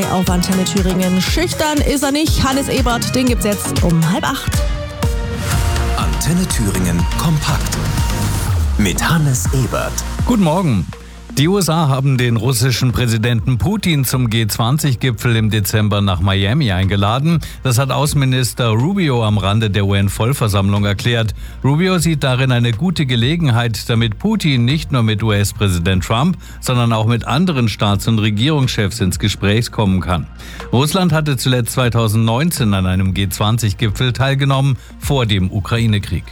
Auf Antenne Thüringen. Schüchtern ist er nicht. Hannes Ebert, den gibt's jetzt um 7:30. Antenne Thüringen kompakt mit Hannes Ebert. Guten Morgen. Die USA haben den russischen Präsidenten Putin zum G20-Gipfel im Dezember nach Miami eingeladen. Das hat Außenminister Rubio am Rande der UN-Vollversammlung erklärt. Rubio sieht darin eine gute Gelegenheit, damit Putin nicht nur mit US-Präsident Trump, sondern auch mit anderen Staats- und Regierungschefs ins Gespräch kommen kann. Russland hatte zuletzt 2019 an einem G20-Gipfel teilgenommen, vor dem Ukraine-Krieg.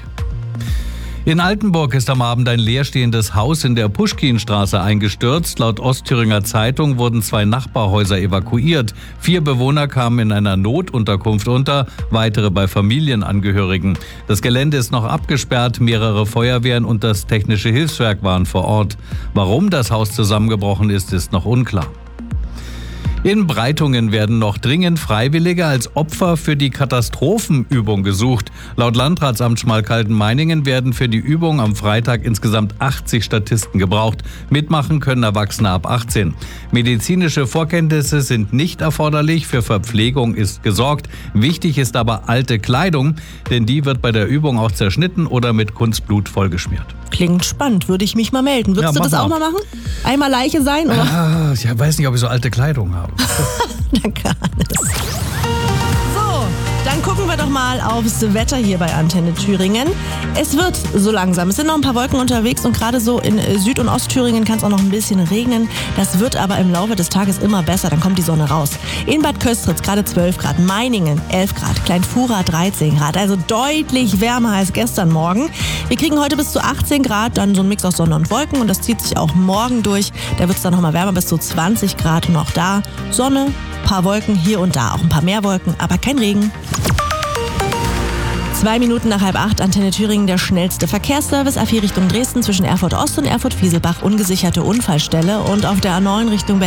In Altenburg ist am Abend ein leerstehendes Haus in der Puschkinstraße eingestürzt. Laut Ostthüringer Zeitung wurden 2 Nachbarhäuser evakuiert. 4 Bewohner kamen in einer Notunterkunft unter, weitere bei Familienangehörigen. Das Gelände ist noch abgesperrt, mehrere Feuerwehren und das Technische Hilfswerk waren vor Ort. Warum das Haus zusammengebrochen ist, ist noch unklar. In Breitungen werden noch dringend Freiwillige als Opfer für die Katastrophenübung gesucht. Laut Landratsamt Schmalkalden-Meiningen werden für die Übung am Freitag insgesamt 80 Statisten gebraucht. Mitmachen können Erwachsene ab 18. Medizinische Vorkenntnisse sind nicht erforderlich, für Verpflegung ist gesorgt. Wichtig ist aber alte Kleidung, denn die wird bei der Übung auch zerschnitten oder mit Kunstblut vollgeschmiert. Klingt spannend, würde ich mich mal melden. Würdest du das auch mal machen? Einmal Leiche sein? Oder? Ich weiß nicht, ob ich so alte Kleidung habe. Danke, Hannes. So, dann gucken wir doch mal aufs Wetter hier bei Antenne Thüringen. Es wird so langsam. Es sind noch ein paar Wolken unterwegs und gerade so in Süd- und Ostthüringen kann es auch noch ein bisschen regnen. Das wird aber im Laufe des Tages immer besser. Dann kommt die Sonne raus. In Bad Köstritz gerade 12 Grad, Meiningen 11 Grad, Kleinfura 13 Grad. Also deutlich wärmer als gestern Morgen. Wir kriegen heute bis zu 18 Grad, dann so ein Mix aus Sonne und Wolken und das zieht sich auch morgen durch. Da wird es dann nochmal wärmer, bis zu 20 Grad und auch da Sonne, paar Wolken hier und da, auch ein paar mehr Wolken, aber kein Regen. 2 Minuten nach 7:30, Antenne Thüringen, der schnellste Verkehrsservice. A4 Richtung Dresden zwischen Erfurt Ost und Erfurt Fieselbach, ungesicherte Unfallstelle. Und auf der A9 Richtung